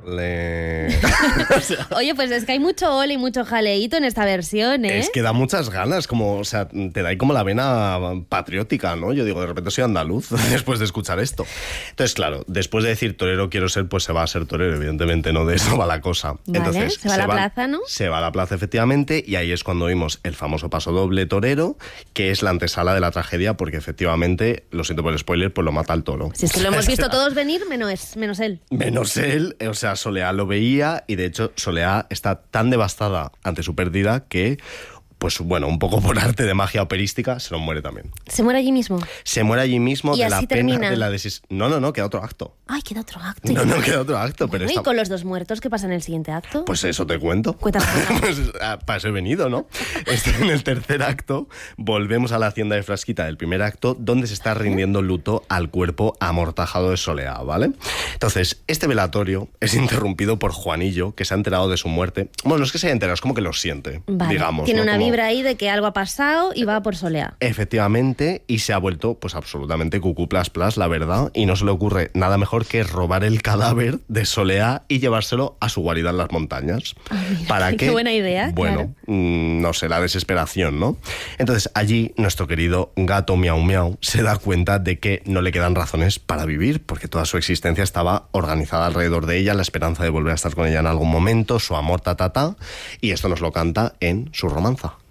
Oye, pues es que hay mucho ole y mucho jaleíto en esta versión, ¿eh? Es que da muchas ganas, como, o sea, te da ahí como la vena patriótica, ¿no? Yo digo, de repente soy andaluz después de escuchar esto. Entonces, claro, después de decir torero quiero ser, pues se va a ser torero, evidentemente, no de eso va la cosa. Vale, Entonces, se va a la plaza, ¿no? Se va a la plaza, efectivamente, y ahí es cuando vimos el famoso paso doble torero, que es la antesala de la tragedia, porque efectivamente, lo siento por el spoiler, pues lo mata el toro. Si es que lo hemos visto todos venir, menos él. Menos él, o sea, Soleá lo veía y de hecho Soleá está tan devastada ante su pérdida que, pues bueno, un poco por arte de magia operística, se nos muere también. ¿Se muere allí mismo? Se muere allí mismo ¿Y de así la pena termina? de la No, queda otro acto. Ay, queda otro acto. No queda otro acto, pero Bueno, ¿y con los dos muertos qué pasa en el siguiente acto? Pues eso te cuento. Cuéntame. Pues para eso he venido, ¿no? En el tercer acto volvemos a la hacienda de Frasquita del primer acto, donde se está rindiendo luto al cuerpo amortajado de Soleá, ¿vale? Entonces, este velatorio es interrumpido por Juanillo, que se ha enterado de su muerte. Bueno, no es que se haya enterado, es como que lo siente, Vale. digamos. Tiene ¿no? una Como... vibra ahí de que algo ha pasado y va por Soleá. Efectivamente, y se ha vuelto pues absolutamente cucú plas plas, la verdad, y no se le ocurre nada mejor que robar el cadáver de Soleá y llevárselo a su guarida en las montañas. Mira, ¿Para qué qué? buena idea. Bueno, claro. No sé, la desesperación, ¿no? Entonces allí nuestro querido gato Miau Miau se da cuenta de que no le quedan razones para vivir, porque toda su existencia estaba organizada alrededor de ella, la esperanza de volver a estar con ella en algún momento, su amor, y esto nos lo canta en su romanza.